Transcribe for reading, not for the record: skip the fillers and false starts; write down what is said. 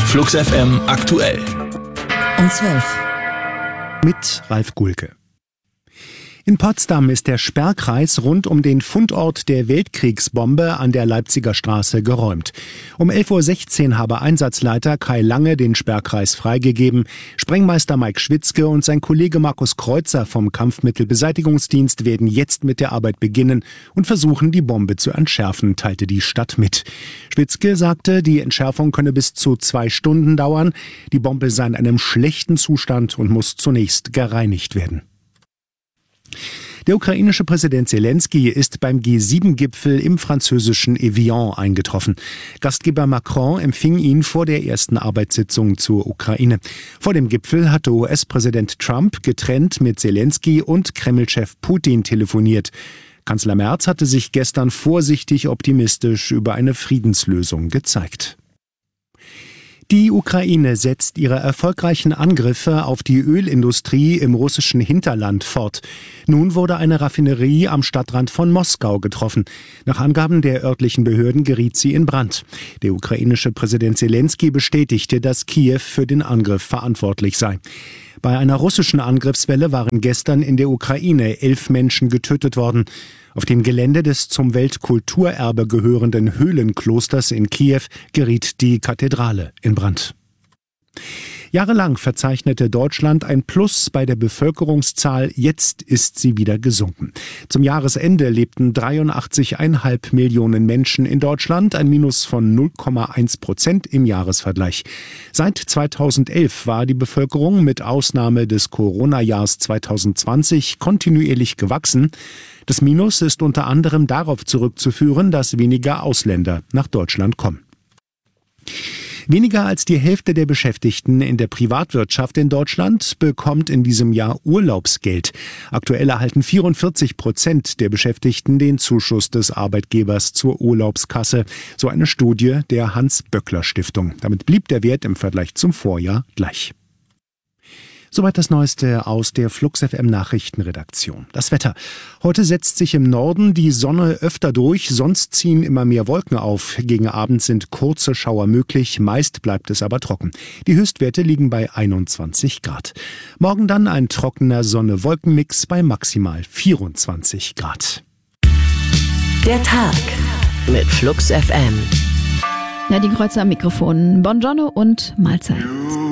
Flux FM aktuell. Um 12. Mit Ralf Gulke. In Potsdam ist der Sperrkreis rund um den Fundort der Weltkriegsbombe an der Leipziger Straße geräumt. Um 11.16 Uhr habe Einsatzleiter Kai Lange den Sperrkreis freigegeben. Sprengmeister Mike Schwitzke und sein Kollege Markus Kreuzer vom Kampfmittelbeseitigungsdienst werden jetzt mit der Arbeit beginnen und versuchen, die Bombe zu entschärfen, teilte die Stadt mit. Schwitzke sagte, die Entschärfung könne bis zu 2 Stunden dauern. Die Bombe sei in einem schlechten Zustand und muss zunächst gereinigt werden. Der ukrainische Präsident Zelensky ist beim G7-Gipfel im französischen Evian eingetroffen. Gastgeber Macron empfing ihn vor der ersten Arbeitssitzung zur Ukraine. Vor dem Gipfel hatte US-Präsident Trump getrennt mit Zelensky und Kreml-Chef Putin telefoniert. Kanzler Merz hatte sich gestern vorsichtig optimistisch über eine Friedenslösung gezeigt. Die Ukraine setzt ihre erfolgreichen Angriffe auf die Ölindustrie im russischen Hinterland fort. Nun wurde eine Raffinerie am Stadtrand von Moskau getroffen. Nach Angaben der örtlichen Behörden geriet sie in Brand. Der ukrainische Präsident Zelensky bestätigte, dass Kiew für den Angriff verantwortlich sei. Bei einer russischen Angriffswelle waren gestern in der Ukraine 11 Menschen getötet worden. Auf dem Gelände des zum Weltkulturerbe gehörenden Höhlenklosters in Kiew geriet die Kathedrale in Brand. Jahrelang verzeichnete Deutschland ein Plus bei der Bevölkerungszahl, jetzt ist sie wieder gesunken. Zum Jahresende lebten 83,5 Millionen Menschen in Deutschland, ein Minus von 0,1% im Jahresvergleich. Seit 2011 war die Bevölkerung mit Ausnahme des Corona-Jahrs 2020 kontinuierlich gewachsen. Das Minus ist unter anderem darauf zurückzuführen, dass weniger Ausländer nach Deutschland kommen. Weniger als die Hälfte der Beschäftigten in der Privatwirtschaft in Deutschland bekommt in diesem Jahr Urlaubsgeld. Aktuell erhalten 44% der Beschäftigten den Zuschuss des Arbeitgebers zur Urlaubskasse. So eine Studie der Hans-Böckler-Stiftung. Damit blieb der Wert im Vergleich zum Vorjahr gleich. Soweit das Neueste aus der Flux FM Nachrichtenredaktion. Das Wetter. Heute setzt sich im Norden die Sonne öfter durch, sonst ziehen immer mehr Wolken auf. Gegen Abend sind kurze Schauer möglich, meist bleibt es aber trocken. Die Höchstwerte liegen bei 21 Grad. Morgen dann ein trockener Sonne-Wolken-Mix bei maximal 24 Grad. Der Tag mit Flux FM. Nadine Kreuzer am Mikrofon. Buongiorno und Mahlzeit.